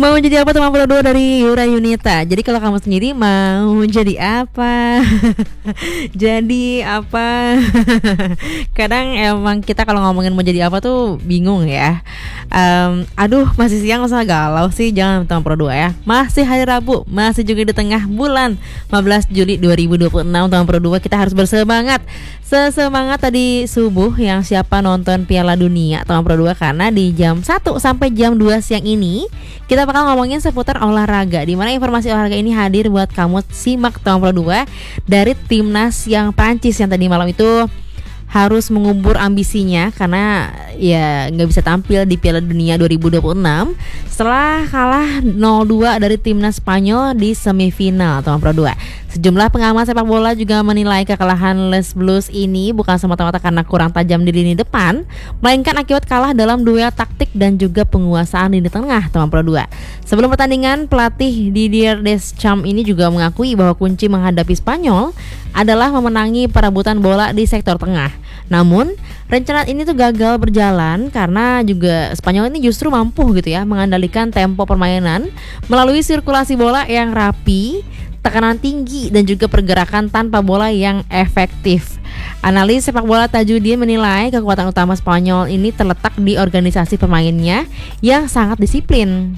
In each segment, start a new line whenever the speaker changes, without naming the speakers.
Mau jadi apa teman Pro 2 dari Yura Yunita? Jadi kalau kamu sendiri mau jadi apa? Jadi apa? Kadang emang kita kalau ngomongin mau jadi apa tuh bingung ya. Aduh masih siang masa galau sih. Jangan teman Pro 2 ya. Masih hari Rabu, masih juga di tengah bulan 15 Juli 2026 teman Pro 2. Kita harus bersemangat. Sesemangat tadi subuh yang siapa nonton Piala Dunia teman Pro 2. Karena di jam 1 sampai jam 2 siang ini kita bakal ngomongin seputar olahraga, di mana informasi olahraga ini hadir buat kamu simak teman Pro 2 dari timnas yang Prancis yang tadi malam itu harus mengubur ambisinya karena ya nggak bisa tampil di Piala Dunia 2026 setelah kalah 0-2 dari timnas Spanyol di semifinal teman Pro 2. Sejumlah pengamat sepak bola juga menilai kekalahan Les Blues ini bukan semata-mata karena kurang tajam di lini depan, melainkan akibat kalah dalam duel taktik dan juga penguasaan lini tengah teman Pro 2. Sebelum pertandingan, pelatih Didier Deschamps ini juga mengakui bahwa kunci menghadapi Spanyol adalah memenangi perebutan bola di sektor tengah. Namun rencana ini tuh gagal berjalan karena juga Spanyol ini justru mampu gitu ya mengendalikan tempo permainan melalui sirkulasi bola yang rapi, tekanan tinggi dan juga pergerakan tanpa bola yang efektif. Analis sepak bola Tajudin menilai kekuatan utama Spanyol ini terletak di organisasi pemainnya yang sangat disiplin.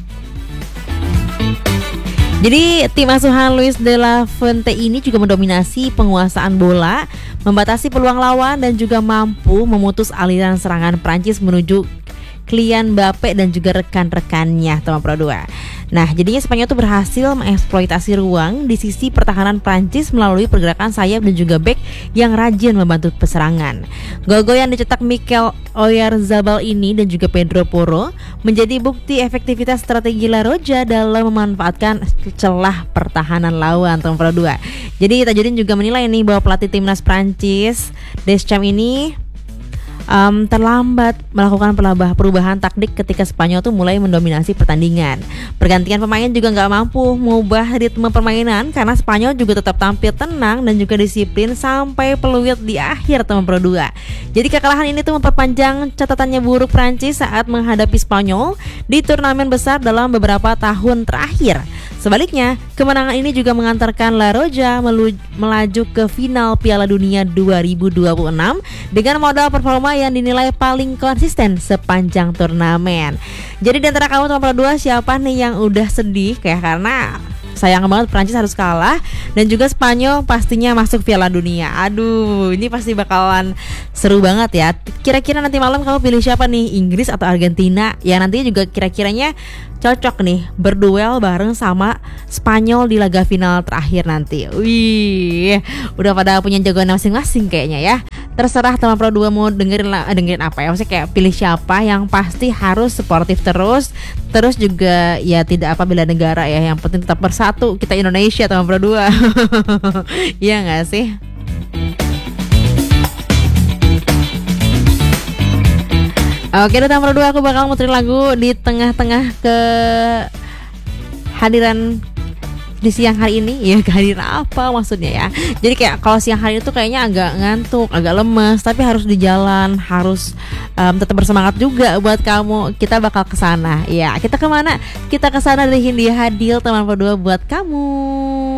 Jadi tim asuhan Luis de la Fuente ini juga mendominasi penguasaan bola, membatasi peluang lawan dan juga mampu memutus aliran serangan Prancis menuju Kylian Mbappe dan juga rekan-rekannya teman Pro 2. Nah, jadinya Spanyol itu berhasil mengeksploitasi ruang di sisi pertahanan Prancis melalui pergerakan sayap dan juga bek yang rajin membantu peserangan. Gol-gol yang dicetak Mikel Oyarzabal ini dan juga Pedro Porro menjadi bukti efektivitas strategi La Roja dalam memanfaatkan celah pertahanan lawan teman Pro 2. Jadi Tajudin juga menilai nih bahwa pelatih timnas Prancis Deschamps ini terlambat melakukan perubahan taktik ketika Spanyol tuh mulai mendominasi pertandingan. Pergantian pemain juga nggak mampu mengubah ritme permainan karena Spanyol juga tetap tampil tenang dan juga disiplin sampai peluit di akhir teman Pro 2. Jadi kekalahan ini tuh memperpanjang catatannya buruk Prancis saat menghadapi Spanyol di turnamen besar dalam beberapa tahun terakhir. Sebaliknya, kemenangan ini juga mengantarkan La Roja melaju ke final Piala Dunia 2026 dengan modal performa yang dinilai paling konsisten sepanjang turnamen. Jadi di antara kamu teman Pro 2 siapa nih yang udah sedih kayak karena sayang banget Prancis harus kalah dan juga Spanyol pastinya masuk Piala Dunia. Aduh, ini pasti bakalan seru banget ya. Kira-kira nanti malam kamu pilih siapa nih? Inggris atau Argentina? Ya nantinya juga kira-kiranya cocok nih berduel bareng sama Spanyol di laga final terakhir nanti. Wih, udah pada punya jagoan masing-masing kayaknya ya. Terserah teman Pro 2 mau dengerin apa ya. Maksudnya kayak pilih siapa, yang pasti harus sportif terus juga ya tidak apa bela negara ya. Yang penting tetap bersatu kita Indonesia teman Pro 2. Iya enggak sih? Oke, teman Pro 2 aku bakal muterin lagu di tengah-tengah ke hadiran di siang hari ini. Ya kehadiran apa maksudnya ya. Jadi kayak kalau siang hari itu kayaknya agak ngantuk, agak lemes, tapi harus di jalan, harus tetap bersemangat juga buat kamu. Kita bakal ke sana. Ya, kita kemana? Kita ke sana dari Hindia Hadil teman Pro 2 buat kamu.